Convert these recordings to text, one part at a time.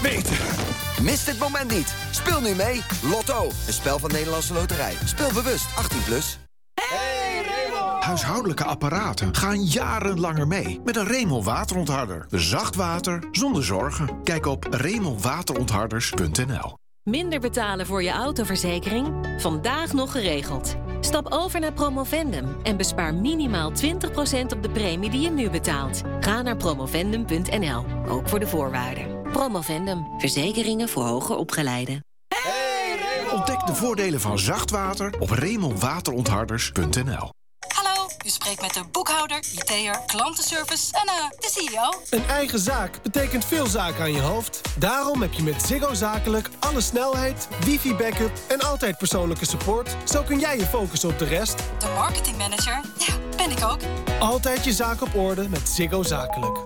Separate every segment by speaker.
Speaker 1: beter.
Speaker 2: Mis dit moment niet. Speel nu mee. Lotto, een spel van Nederlandse Loterij. Speel bewust, 18+.
Speaker 1: Huishoudelijke apparaten gaan jaren langer mee. Met een Remel waterontharder. Zacht water, zonder zorgen. Kijk op remelwaterontharders.nl.
Speaker 3: Minder betalen voor je autoverzekering? Vandaag nog geregeld. Stap over naar Promovendum en bespaar minimaal 20% op de premie die je nu betaalt. Ga naar promovendum.nl, ook voor de voorwaarden. Promovendum, verzekeringen voor hoger opgeleiden.
Speaker 1: Ontdek de voordelen van zacht water op remelwaterontharders.nl.
Speaker 4: Hallo, u spreekt met de boekhouder, IT'er, klantenservice en de CEO.
Speaker 5: Een eigen zaak betekent veel zaken aan je hoofd. Daarom heb je met Ziggo Zakelijk alle snelheid, wifi-backup en altijd persoonlijke support. Zo kun jij je focussen op de rest.
Speaker 4: De marketingmanager, ja, ben ik ook.
Speaker 5: Altijd je zaak op orde met Ziggo Zakelijk.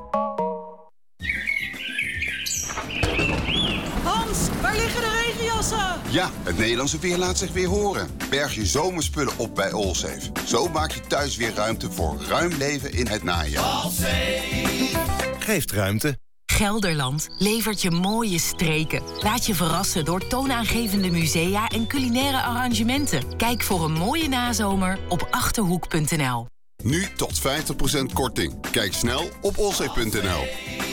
Speaker 6: Hans, waar liggen de regenjassen?
Speaker 7: Ja, het Nederlandse weer laat zich weer horen. Berg je zomerspullen op bij Allsafe. Zo maak je thuis weer ruimte voor ruim leven in het najaar.
Speaker 8: Allsafe geeft ruimte.
Speaker 9: Gelderland levert je mooie streken. Laat je verrassen door toonaangevende musea en culinaire arrangementen. Kijk voor een mooie nazomer op Achterhoek.nl.
Speaker 7: Nu tot 50% korting. Kijk snel op allsafe.nl.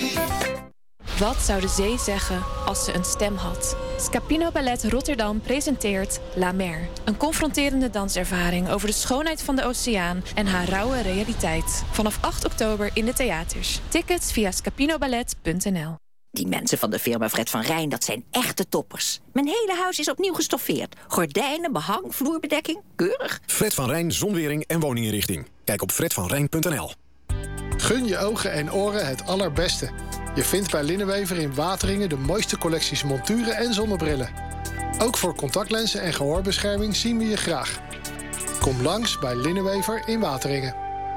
Speaker 10: Wat zou de zee zeggen als ze een stem had? Scapino Ballet Rotterdam presenteert La Mer. Een confronterende danservaring over de schoonheid van de oceaan en haar rauwe realiteit. Vanaf 8 oktober in de theaters. Tickets via scapinoballet.nl.
Speaker 11: Die mensen van de firma Fred van Rijn, dat zijn echte toppers. Mijn hele huis is opnieuw gestoffeerd. Gordijnen, behang, vloerbedekking, keurig.
Speaker 12: Fred van Rijn Zonwering en woninginrichting. Kijk op fredvanrijn.nl.
Speaker 13: Gun je ogen en oren het allerbeste. Je vindt bij Linnenwever in Wateringen de mooiste collecties monturen en zonnebrillen. Ook voor contactlenzen en gehoorbescherming zien we je graag. Kom langs bij Linnenwever in Wateringen.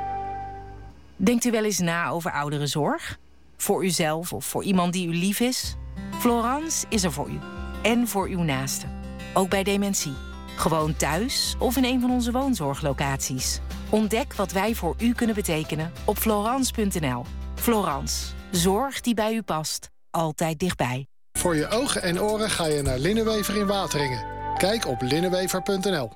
Speaker 9: Denkt u wel eens na over ouderenzorg? Voor uzelf of voor iemand die u lief is? Florence is er voor u. En voor uw naasten. Ook bij dementie. Gewoon thuis of in een van onze woonzorglocaties. Ontdek wat wij voor u kunnen betekenen op Florence.nl. Florence. Zorg die bij u past. Altijd dichtbij.
Speaker 13: Voor je ogen en oren ga je naar Linnenwever in Wateringen. Kijk op linnenwever.nl.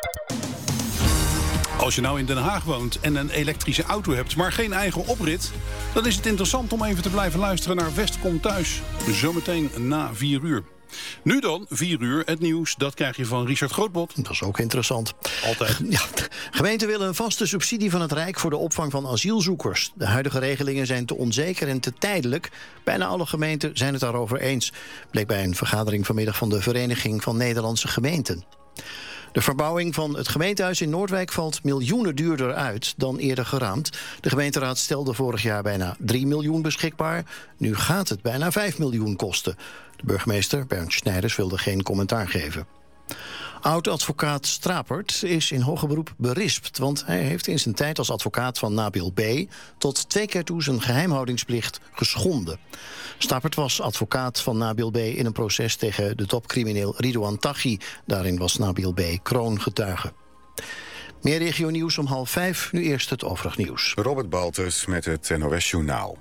Speaker 14: Als je nou in Den Haag woont en een elektrische auto hebt, maar geen eigen oprit, dan is het interessant om even te blijven luisteren naar West komt thuis. Zometeen na 4 uur. Nu dan, 4 uur, het nieuws, dat krijg je van Richard Grootbot.
Speaker 15: Dat is ook interessant.
Speaker 14: Altijd.
Speaker 15: Ja, gemeenten willen een vaste subsidie van het Rijk voor de opvang van asielzoekers. De huidige regelingen zijn te onzeker en te tijdelijk. Bijna alle gemeenten zijn het daarover eens, bleek bij een vergadering vanmiddag van de Vereniging van Nederlandse Gemeenten. De verbouwing van het gemeentehuis in Noordwijk valt miljoenen duurder uit dan eerder geraamd. De gemeenteraad stelde vorig jaar bijna 3 miljoen beschikbaar. Nu gaat het bijna 5 miljoen kosten. De burgemeester, Bernd Schneiders, wilde geen commentaar geven. Oud-advocaat Strapert is in hoger beroep berispt, want hij heeft in zijn tijd als advocaat van Nabil B. tot 2 keer toe zijn geheimhoudingsplicht geschonden. Strapert was advocaat van Nabil B. in een proces tegen de topcrimineel Ridouan Taghi. Daarin was Nabil B. kroongetuige. Meer regionieuws om 4:30, nu eerst het overig nieuws.
Speaker 16: Robert Baltus met het NOS-journaal.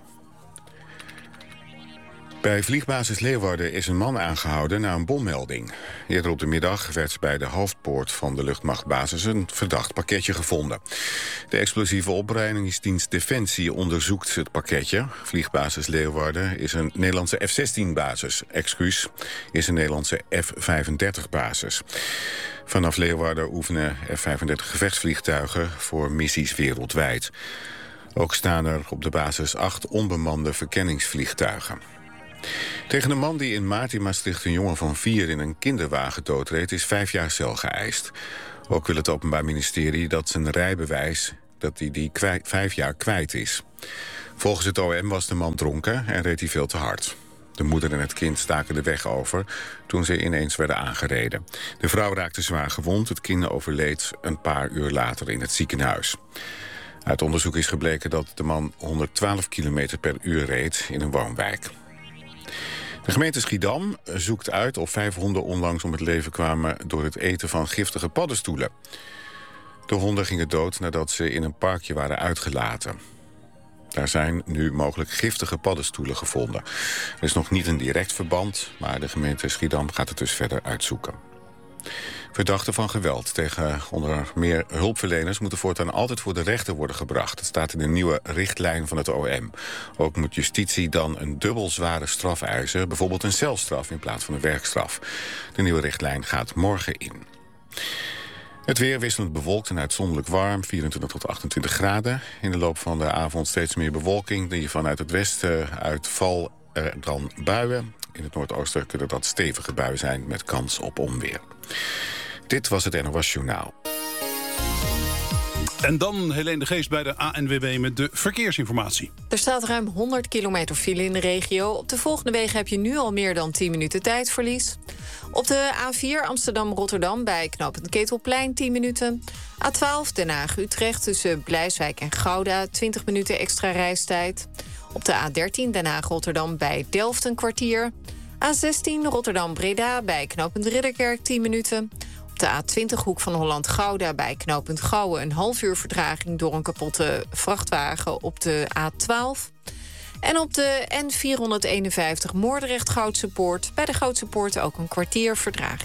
Speaker 16: Bij vliegbasis Leeuwarden is een man aangehouden na een bommelding. Eerder op de middag werd bij de hoofdpoort van de luchtmachtbasis een verdacht pakketje gevonden. De explosieve opruimingsdienst Defensie onderzoekt het pakketje. Vliegbasis Leeuwarden is een Nederlandse F-16-basis. Excuus is een Nederlandse F-35-basis. Vanaf Leeuwarden oefenen F-35 gevechtsvliegtuigen voor missies wereldwijd. Ook staan er op de basis 8 onbemande verkenningsvliegtuigen. Tegen een man die in maart in Maastricht een jongen van 4 in een kinderwagen doodreed is 5 jaar cel geëist. Ook wil het Openbaar Ministerie dat zijn rijbewijs die 5 jaar kwijt is. Volgens het OM was de man dronken en reed hij veel te hard. De moeder en het kind staken de weg over toen ze ineens werden aangereden. De vrouw raakte zwaar gewond, het kind overleed een paar uur later in het ziekenhuis. Uit onderzoek is gebleken dat de man 112 km per uur reed in een woonwijk. De gemeente Schiedam zoekt uit of 5 honden onlangs om het leven kwamen door het eten van giftige paddenstoelen. De honden gingen dood nadat ze in een parkje waren uitgelaten. Daar zijn nu mogelijk giftige paddenstoelen gevonden. Er is nog niet een direct verband, maar de gemeente Schiedam gaat het dus verder uitzoeken. Verdachten van geweld tegen onder meer hulpverleners moeten voortaan altijd voor de rechter worden gebracht. Dat staat in de nieuwe richtlijn van het OM. Ook moet justitie dan een dubbel zware straf eisen, bijvoorbeeld een celstraf in plaats van een werkstraf. De nieuwe richtlijn gaat morgen in. Het weer wisselend bewolkt en uitzonderlijk warm, 24 tot 28 graden. In de loop van de avond steeds meer bewolking, die vanuit het westen uitval dan buien. In het noordoosten kunnen dat stevige buien zijn met kans op onweer. Dit was het NOS Journaal.
Speaker 14: En dan Helene de Geest bij de ANWB met de verkeersinformatie.
Speaker 17: Er staat ruim 100 kilometer file in de regio. Op de volgende wegen heb je nu al meer dan 10 minuten tijdverlies. Op de A4 Amsterdam-Rotterdam bij knooppunt Ketelplein 10 minuten. A12 Den Haag-Utrecht tussen Blijswijk en Gouda 20 minuten extra reistijd. Op de A13 Den Haag-Rotterdam bij Delft een kwartier. A16 Rotterdam-Breda bij knooppunt Ridderkerk 10 minuten. Op de A20 Hoek van Holland-Gouda bij knooppunt Gouwen een half uur vertraging door een kapotte vrachtwagen op de A12. En op de N451 Moordrecht-Goudse Poort bij de Goudse Poort ook een kwartier vertraging.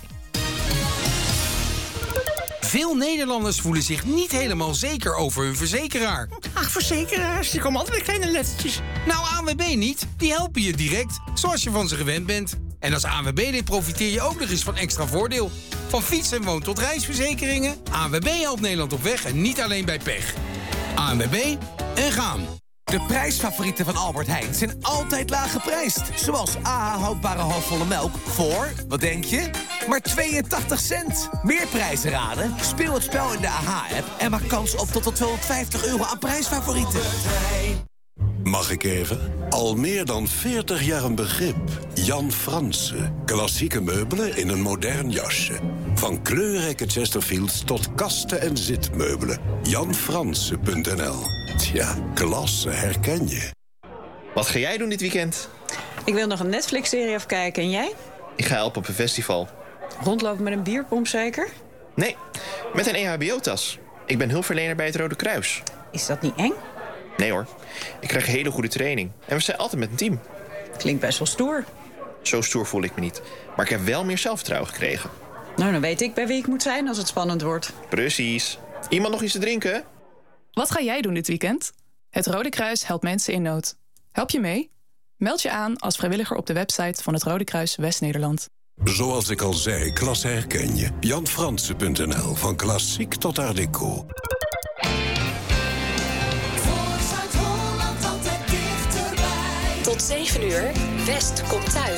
Speaker 18: Veel Nederlanders voelen zich niet helemaal zeker over hun verzekeraar.
Speaker 19: Ach, verzekeraars, die komen altijd met kleine lettertjes.
Speaker 18: Nou, ANWB niet. Die helpen je direct, zoals je van ze gewend bent. En als ANWB-lid profiteer je ook nog eens van extra voordeel. Van fiets- en woon- tot reisverzekeringen. ANWB helpt Nederland op weg en niet alleen bij pech. ANWB en gaan.
Speaker 20: De prijsfavorieten van Albert Heijn zijn altijd laag geprijsd. Zoals AH houdbare halfvolle melk voor, wat denk je? Maar 82 cent. Meer prijzen raden? Speel het spel in de AH-app en maak kans op tot €250 aan prijsfavorieten.
Speaker 21: Mag ik even? Al meer dan 40 jaar een begrip. Jan Fransen. Klassieke meubelen in een modern jasje. Van kleurrijke Chesterfields tot kasten en zitmeubelen. JanFransen.nl. Tja, klasse herken je.
Speaker 22: Wat ga jij doen dit weekend?
Speaker 6: Ik wil nog een Netflix-serie afkijken. En jij?
Speaker 22: Ik ga helpen op een festival.
Speaker 6: Rondlopen met een bierpomp zeker?
Speaker 22: Nee, met een EHBO-tas. Ik ben hulpverlener bij het Rode Kruis.
Speaker 6: Is dat niet eng?
Speaker 22: Nee hoor, ik krijg hele goede training. En we zijn altijd met een team.
Speaker 6: Klinkt best wel stoer.
Speaker 22: Zo stoer voel ik me niet. Maar ik heb wel meer zelfvertrouwen gekregen.
Speaker 6: Nou, dan weet ik bij wie ik moet zijn als het spannend wordt.
Speaker 22: Precies. Iemand nog iets te drinken?
Speaker 23: Wat ga jij doen dit weekend? Het Rode Kruis helpt mensen in nood. Help je mee? Meld je aan als vrijwilliger op de website van het Rode Kruis West-Nederland.
Speaker 21: Zoals ik al zei, klasse herken je. JanFransen.nl. Van klassiek tot art déco.
Speaker 3: Tot 7 uur, West komt thuis.